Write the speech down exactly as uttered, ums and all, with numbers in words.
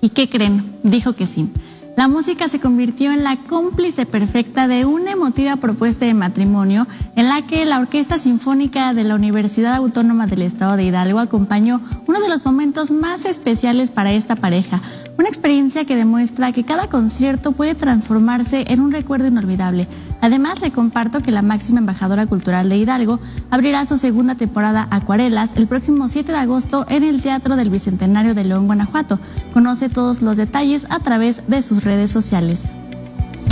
¿Y qué creen? Dijo que sí. La música se convirtió en la cómplice perfecta de una emotiva propuesta de matrimonio en la que la Orquesta Sinfónica de la Universidad Autónoma del Estado de Hidalgo acompañó uno de los momentos más especiales para esta pareja. Una experiencia que demuestra que cada concierto puede transformarse en un recuerdo inolvidable. Además, le comparto que la máxima embajadora cultural de Hidalgo abrirá su segunda temporada Acuarelas el próximo siete de agosto en el Teatro del Bicentenario de León, Guanajuato. Conoce todos los detalles a través de sus redes sociales.